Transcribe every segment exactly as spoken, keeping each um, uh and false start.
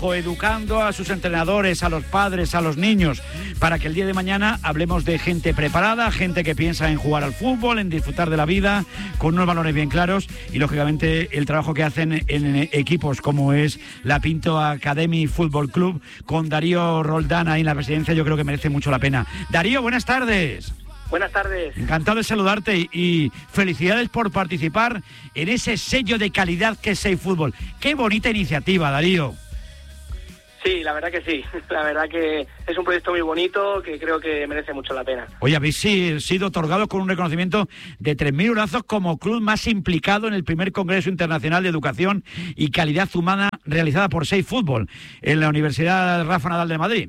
coeducando a sus entrenadores, a los padres, a los niños, para que el día de mañana hablemos de gente preparada, gente que piensa en jugar al fútbol, en disfrutar de la vida, con unos valores bien claros y, lógicamente, el trabajo que hacen en equipos como es la Pinto Academy Fútbol Club, con Darío Roldán ahí en la presidencia, yo creo que merece mucho la pena. Darío, buenas tardes. Buenas tardes. Encantado de saludarte y, y felicidades por participar en ese sello de calidad que es Safe Fútbol. Qué bonita iniciativa, Darío. Sí, la verdad que sí. La verdad que es un proyecto muy bonito que creo que merece mucho la pena. Oye, habéis sido otorgados con un reconocimiento de tres mil eurazos como club más implicado en el primer Congreso Internacional de Educación y Calidad Humana realizada por Safe Fútbol en la Universidad Rafa Nadal de Madrid.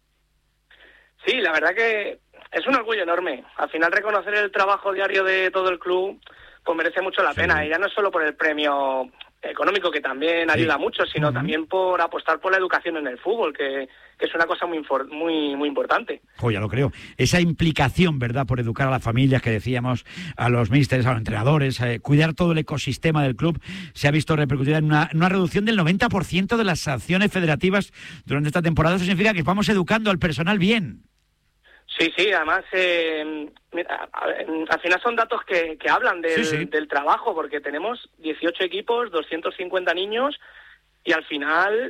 Sí, la verdad que es un orgullo enorme. Al final, reconocer el trabajo diario de todo el club pues merece mucho la sí. pena. Y ya no es solo por el premio económico, que también ayuda sí. mucho, sino uh-huh. también por apostar por la educación en el fútbol, que, que es una cosa muy muy muy importante. Oh, ya lo creo. Esa implicación, ¿verdad?, por educar a las familias, que decíamos, a los místeres, a los entrenadores, eh, cuidar todo el ecosistema del club, se ha visto repercutida en una, una reducción del noventa por ciento de las sanciones federativas durante esta temporada. Eso significa que vamos educando al personal bien. Sí, sí, además, eh, mira, al final son datos que, que hablan del, sí, sí. del trabajo, porque tenemos dieciocho equipos, doscientos cincuenta niños, y al final,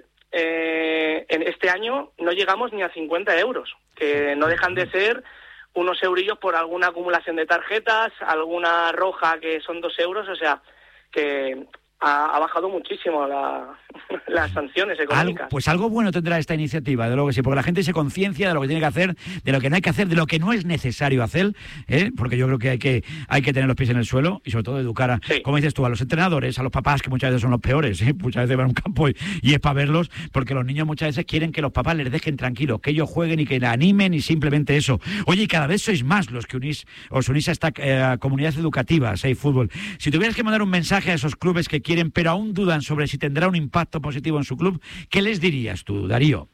eh, en este año, no llegamos ni a cincuenta euros, que no dejan de ser unos eurillos por alguna acumulación de tarjetas, alguna roja que son dos euros, o sea, que ha, ha bajado muchísimo la, las sanciones económicas. Algo, pues algo bueno tendrá esta iniciativa, de luego que sí, porque la gente se conciencia de lo que tiene que hacer, de lo que no hay que hacer, de lo que no es necesario hacer, ¿eh? Porque yo creo que hay que hay que tener los pies en el suelo y sobre todo educar a, sí. como dices tú, a los entrenadores, a los papás, que muchas veces son los peores, ¿eh? Muchas veces van a un campo y, y es para verlos, porque los niños muchas veces quieren que los papás les dejen tranquilos, que ellos jueguen y que la animen y simplemente eso. Oye, y cada vez sois más los que unís, os unís a esta eh, comunidad educativa, Safe Fútbol. Si tuvieras que mandar un mensaje a esos clubes que quieren, pero aún dudan sobre si tendrá un impacto positivo en su club, ¿qué les dirías tú, Darío?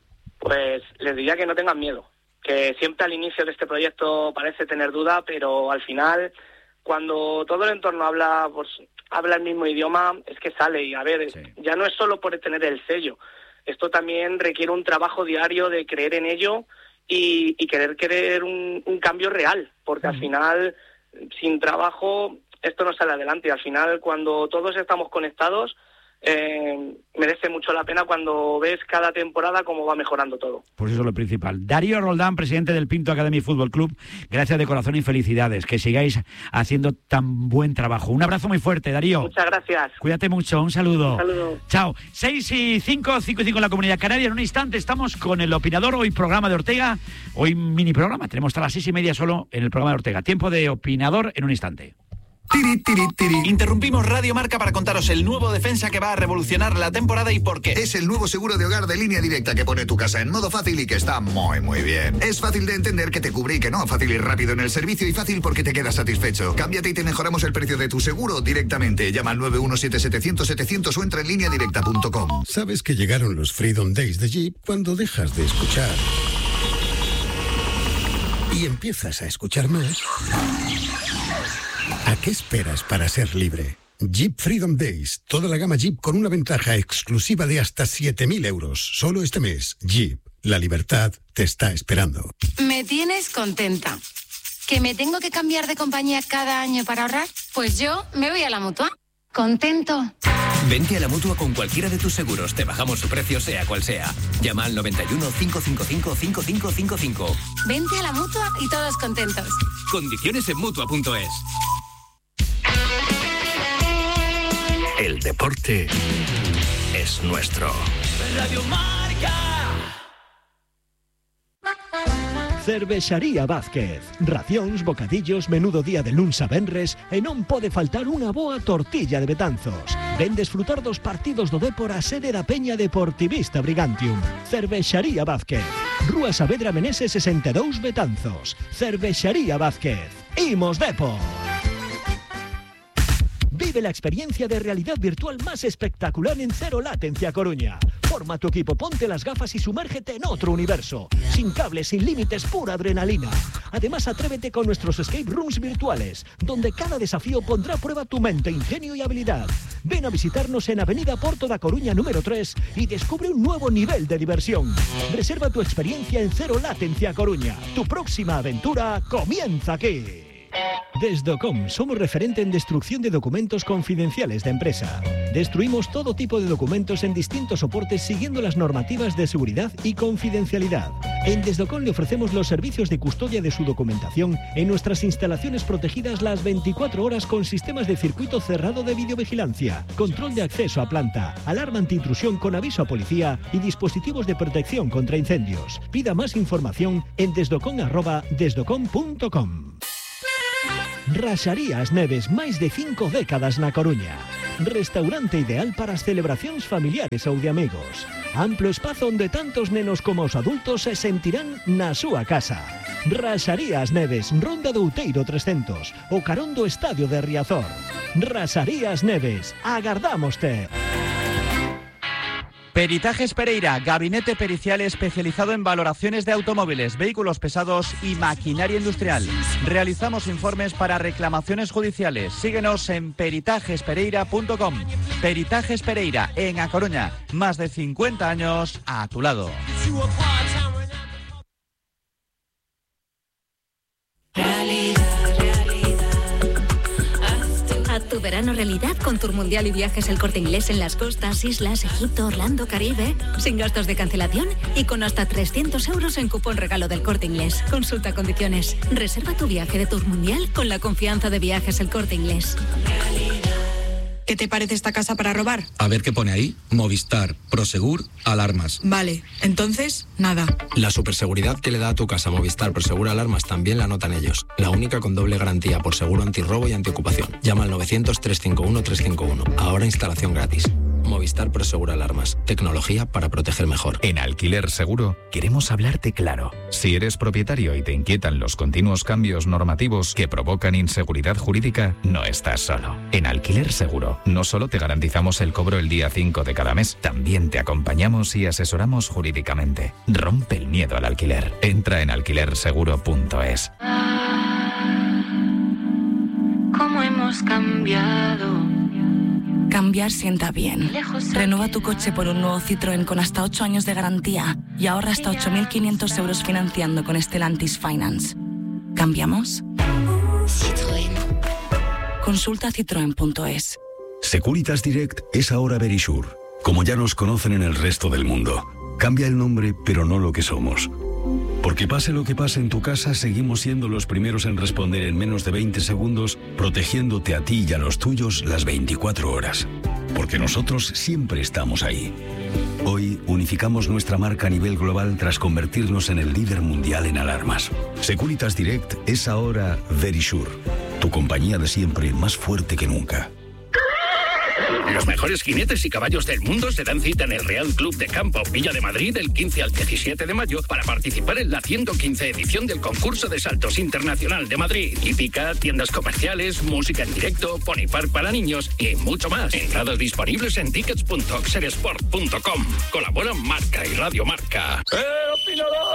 Pues les diría que no tengan miedo, que siempre al inicio de este proyecto parece tener duda, pero al final, cuando todo el entorno habla pues habla el mismo idioma, es que sale. Y a ver, sí. ya no es solo por tener el sello, esto también requiere un trabajo diario de creer en ello y, y querer querer un, un cambio real, porque uh-huh. al final, sin trabajo, esto no sale adelante. Y al final, cuando todos estamos conectados, eh, merece mucho la pena cuando ves cada temporada cómo va mejorando todo. Pues eso es lo principal. Darío Roldán, presidente del Pinto Academy Fútbol Club, gracias de corazón y felicidades. Que sigáis haciendo tan buen trabajo. Un abrazo muy fuerte, Darío. Muchas gracias. Cuídate mucho, un saludo. Un saludo. Chao. seis y cinco, cinco y cinco en la Comunidad Canaria. En un instante estamos con el opinador, hoy programa de Ortega, hoy mini programa. Tenemos hasta las seis y media solo en el programa de Ortega. Tiempo de opinador en un instante. Tiri, tiri, tiri. Interrumpimos Radio Marca para contaros el nuevo defensa que va a revolucionar la temporada y por qué. Es el nuevo seguro de hogar de Línea Directa que pone tu casa en modo fácil y que está muy, muy bien. Es fácil de entender que te cubre y que no. Fácil y rápido en el servicio y fácil porque te quedas satisfecho. Cámbiate y te mejoramos el precio de tu seguro directamente. Llama al nueve uno siete setecientos setecientos o entra en línea directa punto com. Sabes que llegaron los Freedom Days de Jeep cuando dejas de escuchar y empiezas a escuchar más. ¿A qué esperas para ser libre? Jeep Freedom Days. Toda la gama Jeep con una ventaja exclusiva de hasta siete mil euros. Solo este mes. Jeep. La libertad te está esperando. Me tienes contenta. ¿Que me tengo que cambiar de compañía cada año para ahorrar? Pues yo me voy a la Mutua. ¿Contento? Vente a la Mutua con cualquiera de tus seguros. Te bajamos su precio, sea cual sea. Llama al noventa y uno, cinco cinco cinco, cinco cinco cinco cinco. Vente a la Mutua y todos contentos. Condiciones en Mutua punto es. El deporte es nuestro. Radio Marca. Cervexaría Vázquez. Racións, bocadillos, menudo día de luns a venres e non pode faltar unha boa tortilla de Betanzos. Ven desfrutar dos partidos do Dépor a sede da Peña Deportivista Brigantium. Cervexaría Vázquez. Rúa Saavedra Meneses sesenta e dous Betanzos. Cervexaría Vázquez. Imos Dépor. Vive la experiencia de realidad virtual más espectacular en Cero Latencia Coruña. Forma tu equipo, ponte las gafas y sumérgete en otro universo. Sin cables, sin límites, pura adrenalina. Además, atrévete con nuestros escape rooms virtuales, donde cada desafío pondrá a prueba tu mente, ingenio y habilidad. Ven a visitarnos en Avenida Porto da Coruña número tres y descubre un nuevo nivel de diversión. Reserva tu experiencia en Cero Latencia Coruña. Tu próxima aventura comienza aquí. Desdocom, somos referente en destrucción de documentos confidenciales de empresa. Destruimos todo tipo de documentos en distintos soportes siguiendo las normativas de seguridad y confidencialidad. En Desdocom le ofrecemos los servicios de custodia de su documentación en nuestras instalaciones protegidas las veinticuatro horas con sistemas de circuito cerrado de videovigilancia, control de acceso a planta, alarma antiintrusión con aviso a policía y dispositivos de protección contra incendios. Pida más información en desdocom arroba desdocom punto com. Raxarías Neves, máis de cinco décadas na Coruña. Restaurante ideal para as celebracións familiares ou de amigos. Amplo espazo onde tantos nenos como os adultos se sentirán na súa casa. Raxarías Neves, Ronda do Outeiro trescentos, o carón do Estadio de Riazor. Raxarías Neves, agardámoste. Peritajes Pereira, gabinete pericial especializado en valoraciones de automóviles, vehículos pesados y maquinaria industrial. Realizamos informes para reclamaciones judiciales. Síguenos en peritajes pereira punto com. Peritajes Pereira, en A Coruña. Más de cincuenta años a tu lado. Haz tu verano realidad con Tour Mundial y Viajes El Corte Inglés en las costas, islas, Egipto, Orlando, Caribe, sin gastos de cancelación y con hasta trescientos euros en cupón regalo del Corte Inglés. Consulta condiciones. Reserva tu viaje de Tour Mundial con la confianza de Viajes El Corte Inglés. ¿Qué te parece esta casa para robar? A ver qué pone ahí. Movistar, Prosegur, alarmas. Vale, entonces, nada. La superseguridad que le da a tu casa Movistar Prosegur Alarmas también la notan ellos. La única con doble garantía por seguro antirrobo y antiocupación. Llama al novecientos, trescientos cincuenta y uno, trescientos cincuenta y uno. Ahora instalación gratis. Movistar Prosegur Alarmas. Tecnología para proteger mejor. En Alquiler Seguro queremos hablarte claro. Si eres propietario y te inquietan los continuos cambios normativos que provocan inseguridad jurídica, no estás solo. En Alquiler Seguro no solo te garantizamos el cobro el día cinco de cada mes, también te acompañamos y asesoramos jurídicamente. Rompe el miedo al alquiler. Entra en alquiler seguro punto es. ¿Cómo hemos cambiado? Cambiar sienta bien. Renueva tu coche por un nuevo Citroën con hasta ocho años de garantía y ahorra hasta ocho mil quinientos euros financiando con Stellantis Finance. ¿Cambiamos? Citroën. Consulta citroen punto es. Securitas Direct es ahora Verisure, como ya nos conocen en el resto del mundo. Cambia el nombre, pero no lo que somos. Porque pase lo que pase en tu casa, seguimos siendo los primeros en responder en menos de veinte segundos, protegiéndote a ti y a los tuyos las veinticuatro horas. Porque nosotros siempre estamos ahí. Hoy unificamos nuestra marca a nivel global tras convertirnos en el líder mundial en alarmas. Securitas Direct es ahora Verisure, tu compañía de siempre más fuerte que nunca. Los mejores jinetes y caballos del mundo se dan cita en el Real Club de Campo Villa de Madrid del quince al diecisiete de mayo para participar en la ciento quince edición del concurso de saltos internacional de Madrid. Hípica, tiendas comerciales, música en directo, pony park para niños y mucho más. Entradas disponibles en tickets punto oxeresport punto com. Colaboran Marca y Radio Marca. ¡El opinador!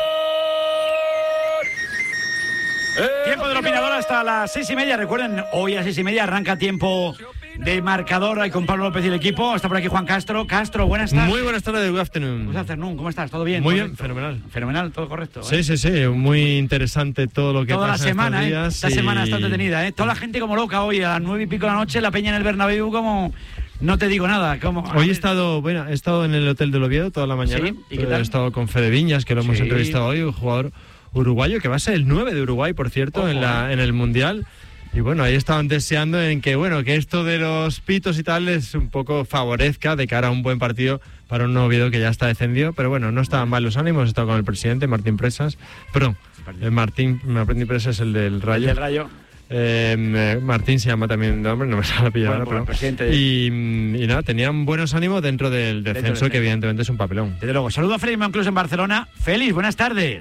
Tiempo del opinador hasta las seis y media. Recuerden, hoy a las seis y media arranca tiempo de marcador ahí con Pablo López y el equipo. Está por aquí Juan Castro. Castro, buenas tardes. Muy buenas tardes, good afternoon. Good afternoon, ¿cómo estás? ¿Todo bien? Muy ¿Todo bien, fenomenal. Fenomenal, todo correcto. Sí, ¿eh? sí, sí, muy interesante todo lo que Toda pasa la semana, estos ¿eh? días. Esta y... semana está entretenida, ¿eh? Toda la gente como loca hoy, a las nueve y pico de la noche, la peña en el Bernabéu como... No te digo nada. Como... Hoy he estado, bueno, he estado en el Hotel del Oviedo toda la mañana. ¿Sí? ¿Y qué tal? He estado con Fede Viñas, que lo hemos Sí. entrevistado hoy, un jugador uruguayo que va a ser el nueve de Uruguay, por cierto, Ojo, en, la, eh. en el Mundial. Y bueno, ahí estaban deseando en que, bueno, que esto de los pitos y tal les un poco favorezca de cara a un buen partido para un Oviedo que ya está descendido. Pero bueno, no estaban mal los ánimos. He estado con el presidente, Martín Presas. Perdón, el Martín, Martín Presas es el del Rayo. El del Rayo. Eh, Martín se llama también de hombre, no me sale la pillada. Bueno, pues pero... el presidente. y, y nada, tenían buenos ánimos dentro del descenso, Dentro del que evidentemente es un papelón. Desde luego, saludo a Félix Monclús en Barcelona. Félix, buenas tardes.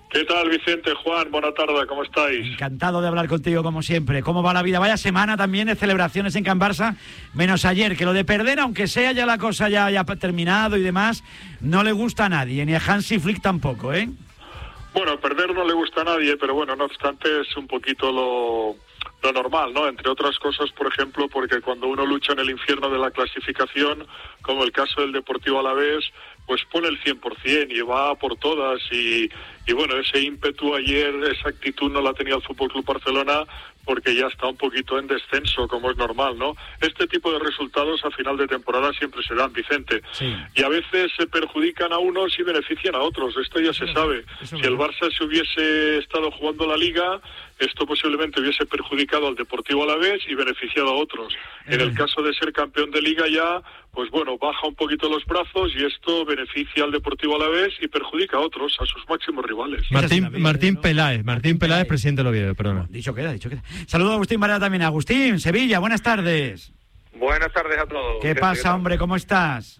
¿Qué tal, Vicente, Juan? Buena tarde, ¿cómo estáis? Encantado de hablar contigo, como siempre. ¿Cómo va la vida? Vaya semana también de celebraciones en Can Barça, menos ayer, que lo de perder, aunque sea ya la cosa ya haya terminado y demás, no le gusta a nadie, ni a Hansi Flick tampoco, ¿eh? Bueno, perder no le gusta a nadie, pero bueno, no obstante es un poquito lo, lo normal, ¿no? Entre otras cosas, por ejemplo, porque cuando uno lucha en el infierno de la clasificación, como el caso del Deportivo Alavés, pues pone el cien por ciento y va por todas y, y bueno, ese ímpetu ayer, esa actitud no la tenía el F C Barcelona porque ya está un poquito en descenso, como es normal, ¿no? Este tipo de resultados a final de temporada siempre se dan, Vicente. Sí. Y a veces se perjudican a unos y benefician a otros, esto ya se sabe. Si el Barça se hubiese estado jugando la Liga, esto posiblemente hubiese perjudicado al Deportivo Alavés y beneficiado a otros. En el caso de ser campeón de Liga ya, pues bueno, baja un poquito los brazos y esto beneficia al Deportivo Alavés y perjudica a otros, a sus máximos rivales. Martín, Martín Peláez, Martín Peláez, presidente del Oviedo, perdona. Dicho queda, dicho queda. Saludos a Agustín Varela también. Agustín, Sevilla, buenas tardes. Buenas tardes a todos. ¿Qué pasa, hombre? ¿Cómo estás?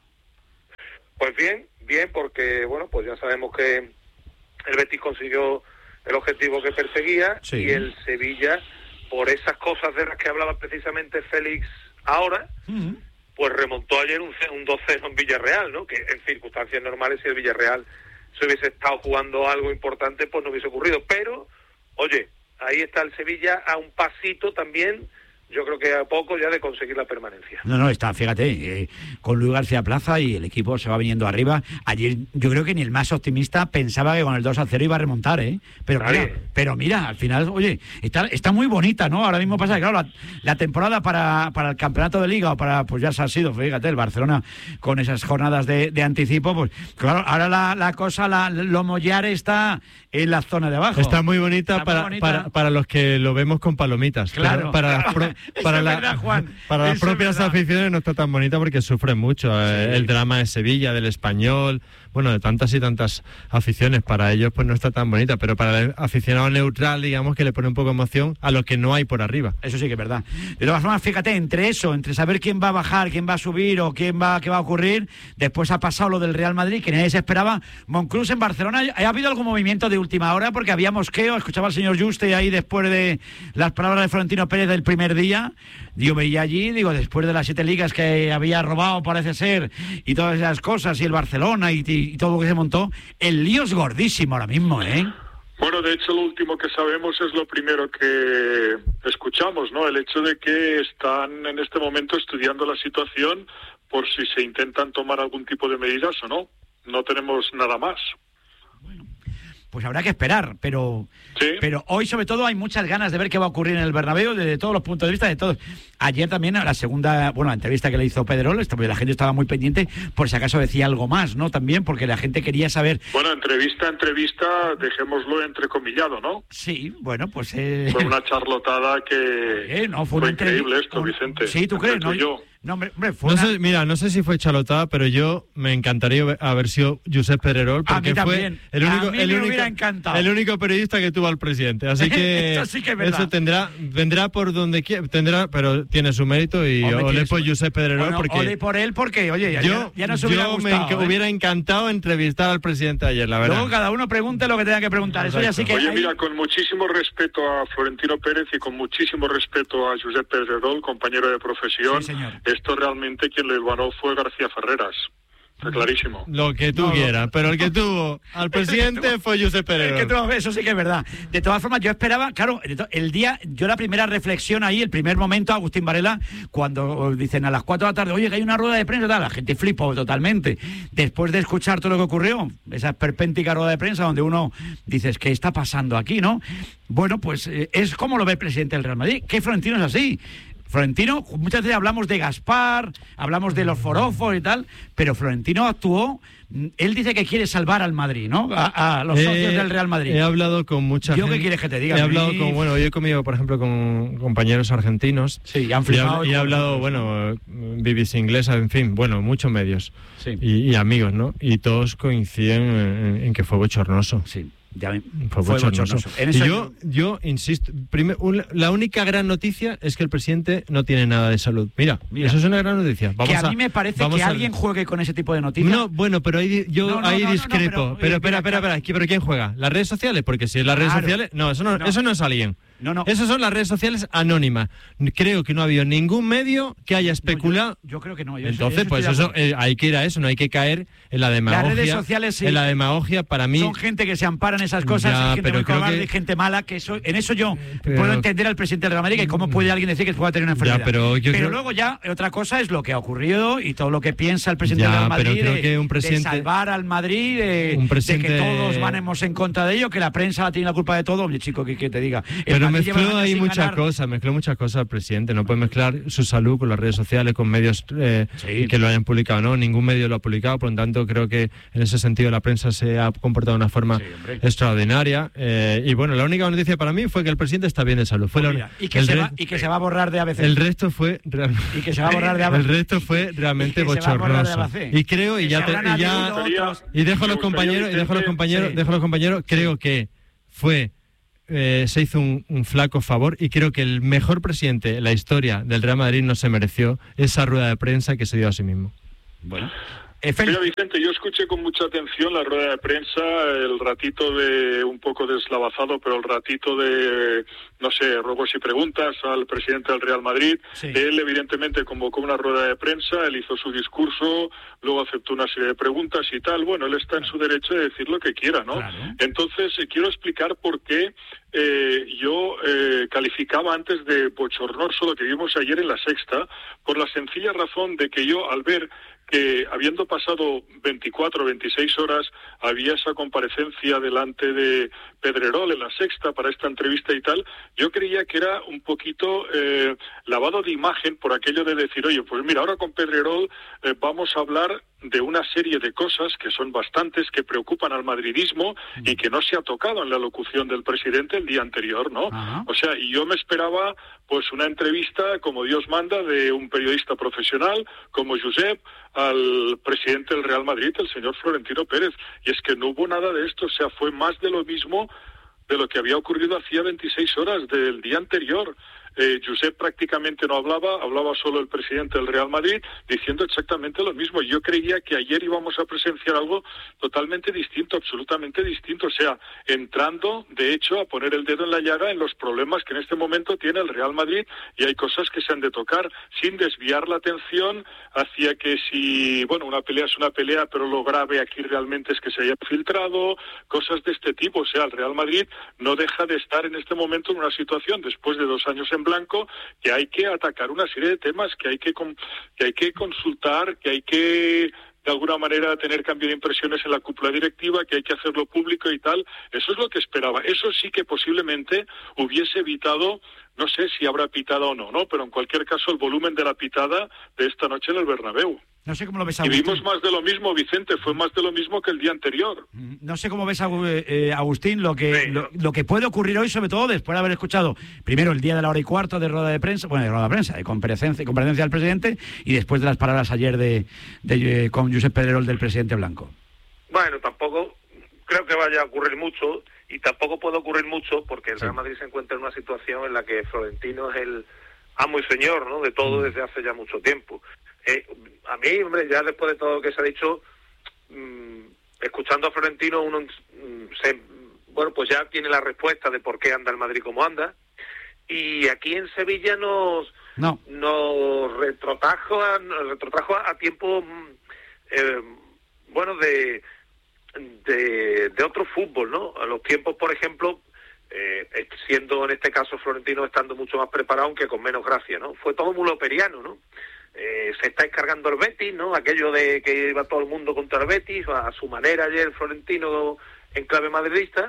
Pues bien, bien, porque, bueno, pues ya sabemos que el Betis consiguió el objetivo que perseguía, sí. Y el Sevilla, por esas cosas de las que hablaba precisamente Félix ahora, uh-huh. pues remontó ayer un, un dos cero en Villarreal, ¿no? Que en circunstancias normales, si el Villarreal se hubiese estado jugando algo importante, pues no hubiese ocurrido. Pero, oye, ahí está el Sevilla a un pasito también, yo creo que a poco ya de conseguir la permanencia. No, no, está, fíjate, eh, con Luis García Plaza y el equipo se va viniendo arriba. Ayer yo creo que ni el más optimista pensaba que con el dos a cero iba a remontar, ¿eh? Pero mira, pero mira, al final, oye, está, está muy bonita, ¿no? Ahora mismo pasa que, claro, la, la temporada para, para el campeonato de Liga o para, pues ya se ha sido, fíjate, el Barcelona con esas jornadas de, de anticipo, pues claro, ahora la, la cosa, la, lo mollar está en la zona de abajo. Está muy bonita, está para, muy bonita. Para, para los que lo vemos con palomitas. Claro. Para, para, pro, para, la, verdad, Juan. para las propias aficiones no está tan bonita porque sufren mucho. Sí. Eh, el drama de Sevilla, del Español, bueno, de tantas y tantas aficiones. Para ellos pues no está tan bonita, pero para el aficionado neutral, digamos que le pone un poco de emoción a lo que no hay por arriba. Eso sí que es verdad. De todas formas, fíjate, entre eso, entre saber quién va a bajar, quién va a subir o quién va, qué va a ocurrir, después ha pasado lo del Real Madrid, que nadie se esperaba. Monclús en Barcelona, ¿ha habido algún movimiento de última hora? Porque había mosqueo, escuchaba al señor Juste ahí después de las palabras de Florentino Pérez del primer día. Yo veía allí, digo, después de las siete ligas que había robado, parece ser, y todas esas cosas, y el Barcelona y, y, y todo lo que se montó, el lío es gordísimo ahora mismo, ¿eh? Bueno, de hecho, lo último que sabemos es lo primero que escuchamos, ¿no? El hecho de que están en este momento estudiando la situación por si se intentan tomar algún tipo de medidas o no. No tenemos nada más. Pues habrá que esperar, pero ¿sí? Pero hoy sobre todo hay muchas ganas de ver qué va a ocurrir en el Bernabéu desde todos los puntos de vista de todos. Ayer también la segunda, bueno, la entrevista que le hizo Pedrerol, la gente estaba muy pendiente por si acaso decía algo más, ¿no? También porque la gente quería saber. Bueno, entrevista, entrevista, dejémoslo entrecomillado, ¿no? Sí, bueno, pues eh... fue una charlotada que eh, no, fue, fue una increíble esto, Vicente. Sí, ¿tú crees? No, yo. No, hombre, hombre, fue no una... sé, mira, no sé si fue chalotada, pero yo me encantaría haber sido Josep Pedrerol porque fue el único, a mí el, me único hubiera encantado. el único periodista que tuvo al presidente. Así que eso, sí que es verdad. Eso tendrá, vendrá por donde quiera, tendrá, pero tiene su mérito y hombre, olé por Josep Pedrerol bueno, porque olé por él porque, oye, ya, yo, ya, ya no se hubiera yo gustado. Yo me ¿eh? hubiera encantado entrevistar al presidente ayer, la verdad. Luego cada uno pregunte lo que tenga que preguntar. Eso ya sí que oye, hay... mira, con muchísimo respeto a Florentino Pérez y con muchísimo respeto a Josep Pedrerol, compañero de profesión, sí, esto realmente quien le ganó fue García Ferreras. Está clarísimo. Lo que tú no, quieras, pero el que tuvo al presidente fue Josep Pedrerol. El que tuvo, eso sí que es verdad. De todas formas, yo esperaba, claro, el día, yo la primera reflexión ahí, el primer momento, Agustín Varela, cuando dicen a las cuatro de la tarde, oye, que hay una rueda de prensa, tal, la gente flipó totalmente. Después de escuchar todo lo que ocurrió, esa esperpéntica rueda de prensa donde uno dices, ¿qué está pasando aquí, no? Bueno, pues eh, es como lo ve el presidente del Real Madrid, que Florentino es así. Florentino, muchas veces hablamos de Gaspar, hablamos de los forofos y tal, pero Florentino actuó, él dice que quiere salvar al Madrid, ¿no? A, a los socios eh, del Real Madrid. He hablado con mucha ¿Yo gente. qué quieres que te diga? He hablado con, bueno, yo he comido, por ejemplo, con compañeros argentinos. Sí, han flipado. Y he hablado, bueno, B B C inglesa, en fin, bueno, muchos medios. Sí. Y, y amigos, ¿no? Y todos coinciden en, en que fue bochornoso. Sí. Ya, fue, fue bochornoso. bochornoso. En eso y yo, yo insisto, primer, un, la única gran noticia es que el presidente no tiene nada de salud. Mira, Mira eso es una gran noticia. Vamos que a, a mí me parece que a... alguien juegue con ese tipo de noticias. No, bueno, pero ahí, yo no, no, ahí no, discrepo. No, no, pero, pero espera, espera, espera, espera, ¿pero quién juega? ¿Las redes sociales? Porque si es las redes claro. sociales... No, eso no, no. eso no es alguien. No, no. Esas son las redes sociales anónimas. Creo que no ha habido ningún medio que haya especulado. No, yo, yo creo que no. Yo Entonces, eso pues eso, eh, hay que ir a eso, no hay que caer en la demagogia. Las redes sociales, sí. En la demagogia, para mí... Son gente que se ampara en esas cosas, ya, gente muy cobarde, que... gente mala, que eso, en eso yo pero... puedo entender al presidente de la América y cómo puede alguien decir que pueda tener una enfermedad. Ya, pero yo pero creo... luego ya, otra cosa es lo que ha ocurrido y todo lo que piensa el presidente ya, de Real Madrid pero creo de, que un presidente... de salvar al Madrid, de, un presidente... de que todos vanemos en contra de ello, que la prensa tiene la culpa de todo. Oye, chico, que, que te diga. El pero Madrid mezcló ahí muchas cosas, mezcló muchas cosas el presidente. No puede mezclar su salud con las redes sociales, con medios eh, sí. que lo hayan publicado, ¿no? Ningún medio lo ha publicado, por lo tanto creo que en ese sentido la prensa se ha comportado de una forma sí, extraordinaria. Eh, y bueno, la única noticia para mí fue que el presidente está bien de salud. Fue oh, la, mira, y, que se va, y que se va a borrar de A B C. El resto fue realmente... Y que se va a borrar de A B C. El resto fue realmente bochornoso. Y creo, y ya, te, y, ya y dejo a los compañeros, y dejo a los compañeros, sí. dejo a los compañeros, creo que fue... Eh, se hizo un, un flaco favor y creo que el mejor presidente en la historia del Real Madrid no se mereció esa rueda de prensa que se dio a sí mismo. Bueno, Mira, Vicente, yo escuché con mucha atención la rueda de prensa, el ratito de un poco deslavazado, pero el ratito de, no sé, ruegos y preguntas al presidente del Real Madrid. Sí. Él evidentemente convocó una rueda de prensa, él hizo su discurso, luego aceptó una serie de preguntas y tal. Bueno, él está en su derecho de decir lo que quiera, ¿no? Claro. Entonces, eh, quiero explicar por qué eh, yo eh, calificaba antes de bochornoso lo que vimos ayer en La Sexta, por la sencilla razón de que yo, al ver que habiendo pasado veinticuatro o veintiséis horas había esa comparecencia delante de Pedrerol en La Sexta para esta entrevista y tal, yo creía que era un poquito eh, lavado de imagen por aquello de decir, oye, pues mira, ahora con Pedrerol eh, vamos a hablar de una serie de cosas que son bastantes, que preocupan al madridismo y que no se ha tocado en la locución del presidente el día anterior, ¿no? Ajá. O sea, y yo me esperaba pues una entrevista como Dios manda de un periodista profesional como Josep al presidente del Real Madrid, el señor Florentino Pérez, y es que no hubo nada de esto, o sea, fue más de lo mismo de lo que había ocurrido hacía veintiséis horas del día anterior. Eh, Josep prácticamente no hablaba, hablaba solo el presidente del Real Madrid, diciendo exactamente lo mismo. Yo creía que ayer íbamos a presenciar algo totalmente distinto, absolutamente distinto, o sea, entrando, de hecho, a poner el dedo en la llaga en los problemas que en este momento tiene el Real Madrid, y hay cosas que se han de tocar, sin desviar la atención hacia que si, bueno, una pelea es una pelea, pero lo grave aquí realmente es que se haya filtrado, cosas de este tipo. O sea, el Real Madrid no deja de estar en este momento en una situación, después de dos años en blanco, que hay que atacar una serie de temas, que hay que que hay que consultar, que hay que de alguna manera tener cambio de impresiones en la cúpula directiva, que hay que hacerlo público y tal. Eso es lo que esperaba. Eso sí que posiblemente hubiese evitado, no sé si habrá pitada o no, ¿no? Pero en cualquier caso el volumen de la pitada de esta noche en el Bernabéu. No sé cómo lo ves, Agustín. Y vimos más de lo mismo, Vicente, fue más de lo mismo que el día anterior. No sé cómo ves, Agustín, lo que sí. lo, lo que puede ocurrir hoy, sobre todo después de haber escuchado primero el día de la hora y cuarto de rueda de prensa, bueno, de rueda de prensa, de comparecencia, comparecencia del presidente, y después de las palabras ayer de, de con Josep Pedrerol del presidente blanco. Bueno, tampoco creo que vaya a ocurrir mucho, y tampoco puede ocurrir mucho porque el Real Madrid se encuentra en una situación en la que Florentino es el amo y señor, ¿no?, de todo desde hace ya mucho tiempo. Eh, a mí, hombre, ya después de todo lo que se ha dicho, mmm, escuchando a Florentino, uno mmm, se, bueno, pues ya tiene la respuesta de por qué anda el Madrid como anda. Y aquí en Sevilla nos no. nos retrotrajo a, nos retrotrajo a, a tiempos, eh, bueno, de, de de otro fútbol, ¿no? A los tiempos, por ejemplo, eh, siendo en este caso Florentino estando mucho más preparado, aunque con menos gracia, ¿no? Fue todo muy loperiano, ¿no? Eh, se está encargando el Betis, ¿no? Aquello de que iba todo el mundo contra el Betis, a su manera ayer Florentino en clave madridista.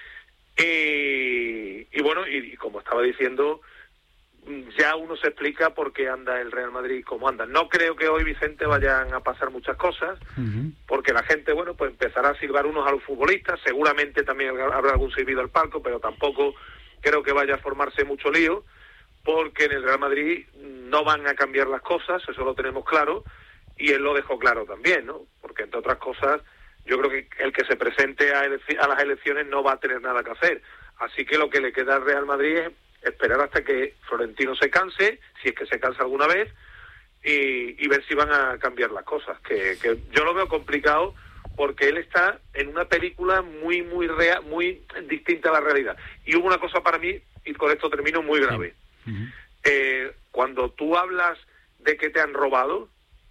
Eh, y bueno, y, y como estaba diciendo, ya uno se explica por qué anda el Real Madrid como anda. No creo que hoy, Vicente, vayan a pasar muchas cosas, uh-huh. porque la gente, bueno, pues empezará a silbar unos a los futbolistas, seguramente también habrá algún silbido al palco, pero tampoco creo que vaya a formarse mucho lío, porque en el Real Madrid no van a cambiar las cosas, eso lo tenemos claro, y él lo dejó claro también, ¿no? Porque entre otras cosas, yo creo que el que se presente a, elec- a las elecciones no va a tener nada que hacer. Así que lo que le queda al Real Madrid es esperar hasta que Florentino se canse, si es que se cansa alguna vez, y, y ver si van a cambiar las cosas. Que, que yo lo veo complicado porque él está en una película muy, muy real, muy distinta a la realidad. Y hubo una cosa para mí, y con esto termino, muy grave. Uh-huh. Eh, cuando tú hablas de que te han robado,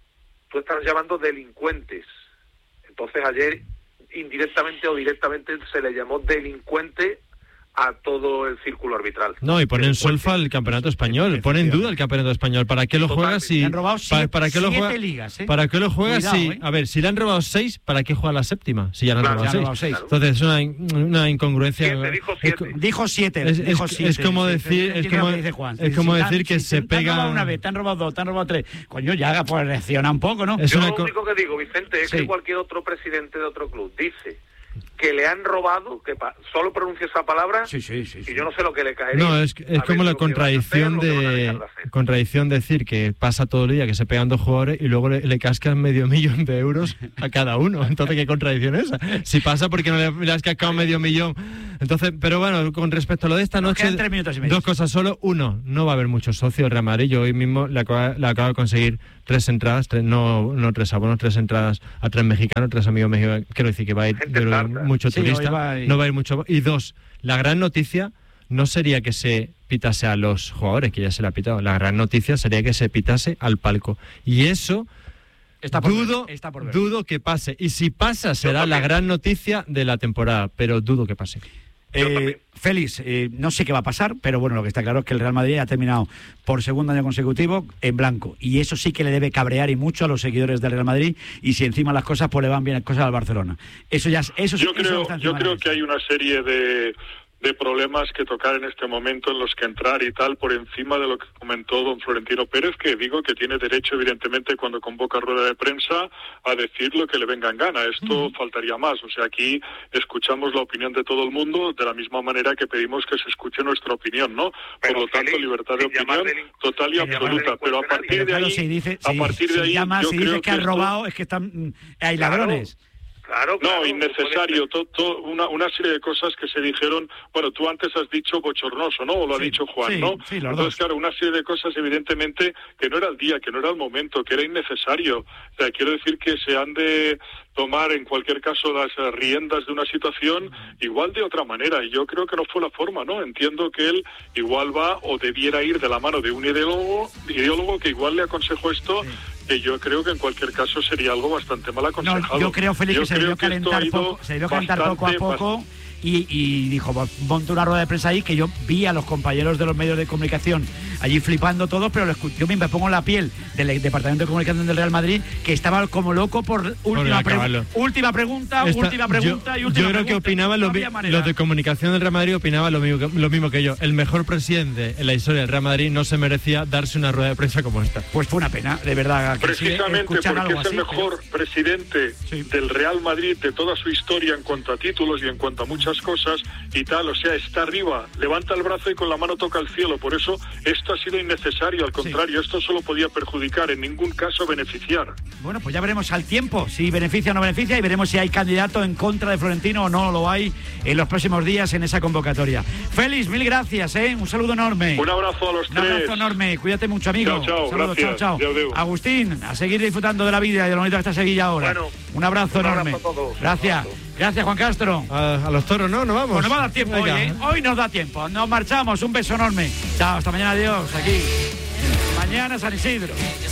tú estás llamando delincuentes. Entonces ayer, indirectamente o directamente, se le llamó delincuente a todo el círculo arbitral. No, y pone en solfa el campeonato español, pone en duda el campeonato español. ¿Para qué lo juegas si le han robado siete, para, para qué lo juega, ligas, ¿eh? ¿Para qué lo juegas Cuidado, si ¿eh? A ver, si le han robado seis, ¿para qué juega la séptima? Si ya le han Claro, robado, ya seis. han robado seis. Entonces es una, una incongruencia. Siete, dijo siete. Es, dijo siete, es, dijo es, siete. es como sí, decir, sí, es sí, como, lo que dice Juan. es Sí, como sí, decir tan, que sí, se sí, pega. Te han robado una vez, te han robado dos, te han robado tres. Coño, ya pues reacciona un poco, ¿no? Es Yo una lo co- único que digo, Vicente, es Sí. que cualquier otro presidente de otro club dice que le han robado, que pa- solo pronuncia esa palabra, sí, sí, sí, y sí. yo no sé lo que le caería. No, es, es A como ver la lo que van a contradicción hacer, lo que van a de, dejar de hacer. contradicción decir que pasa todo el día que se pegan dos jugadores y luego le, le cascan medio millón de euros a cada uno. Entonces, ¿qué contradicción es esa? Si pasa porque no le, le has cascado medio millón. Entonces, pero bueno, con respecto a lo de esta Nos noche, quedan tres minutos y medio. dos cosas solo. Uno, no va a haber muchos socios. Real Madrid, yo hoy mismo le acabo, le acabo de conseguir tres entradas, tres, no, no tres abonos, tres entradas a tres mexicanos, tres amigos mexicanos. Quiero decir que va a ir Gente yo creo, tarda. mucho Sí, turista, hoy va a ir. no va a ir mucho. Y dos, la gran noticia no sería que se pitase a los jugadores, que ya se le ha pitado. La gran noticia sería que se pitase al palco. Y eso Está por dudo, ver, está por ver. dudo que pase. Y si pasa, será la gran noticia de la temporada, pero dudo que pase. Eh, Félix, eh, no sé qué va a pasar, pero bueno, lo que está claro es que el Real Madrid ha terminado por segundo año consecutivo en blanco, y eso sí que le debe cabrear y mucho a los seguidores del Real Madrid, y si encima las cosas pues le van bien cosas al Barcelona. Eso ya, eso sí. Yo creo, yo creo que hay una serie de de problemas que tocar en este momento, en los que entrar y tal, por encima de lo que comentó don Florentino Pérez, que digo que tiene derecho, evidentemente, cuando convoca rueda de prensa, a decir lo que le venga en gana. Esto mm. faltaría más. O sea, aquí escuchamos la opinión de todo el mundo de la misma manera que pedimos que se escuche nuestra opinión, ¿no? Pero, por lo tanto, Félix, libertad de opinión total y absoluta. Pero a partir de ahí, si dice, a si, partir si de ahí, llama, yo si creo dice que, que ha esto... robado, es que están, hay ladrones. Claro. Claro, claro, no, innecesario, to, to, una, una serie de cosas que se dijeron, bueno, tú antes has dicho bochornoso, ¿no? O lo sí, ha dicho Juan, sí, ¿no? Sí, Entonces, dos. claro, una serie de cosas evidentemente que no era el día, que no era el momento, que era innecesario. O sea, quiero decir que se han de tomar en cualquier caso las riendas de una situación igual de otra manera, y yo creo que no fue la forma, ¿no? Entiendo que él igual va o debiera ir de la mano de un ideólogo, ideólogo que igual le aconsejó esto, sí. que yo creo que en cualquier caso sería algo bastante mal aconsejado. No, yo creo, Félix, yo que se debió calentar, poco, se debió calentar poco a poco y, y dijo, monte una rueda de prensa ahí, que yo vi a los compañeros de los medios de comunicación allí flipando todos, pero lo yo me pongo en la piel del Departamento de Comunicación del Real Madrid, que estaba como loco por última, pre última pregunta, Esta, última pregunta yo, y última Yo creo pregunta, que opinaban no los, los de Comunicación del Real Madrid opinaban lo mismo, que, lo mismo que yo. El mejor presidente en la historia del Real Madrid no se merecía darse una rueda de prensa como esta. Pues fue una pena, de verdad. Que Precisamente porque algo es el así, mejor pero... presidente sí. del Real Madrid de toda su historia en cuanto a títulos y en cuanto a muchas cosas y tal, o sea, está arriba, levanta el brazo y con la mano toca el cielo. Por eso esto ha sido innecesario, al contrario, sí. esto solo podía perjudicar, en ningún caso beneficiar. Bueno, pues ya veremos al tiempo si beneficia o no beneficia, y veremos si hay candidato en contra de Florentino o no lo hay en los próximos días en esa convocatoria. Félix, mil gracias, ¿eh? Un saludo enorme. Un abrazo a los Un tres. Un abrazo enorme, cuídate mucho, amigo. Chao, chao, Saludos, gracias. chao, chao. Agustín, a seguir disfrutando de la vida y de lo bonito que está Sevilla ahora. Bueno, un abrazo un enorme. Abrazo a todos. Gracias. Gracias, Juan Castro. A, a los toros, ¿no? ¿Nos vamos? Pues nos va a dar tiempo hoy, ¿eh? Hoy nos da tiempo. Nos marchamos. Un beso enorme. Chao, hasta mañana. Adiós. Aquí. Mañana San Isidro.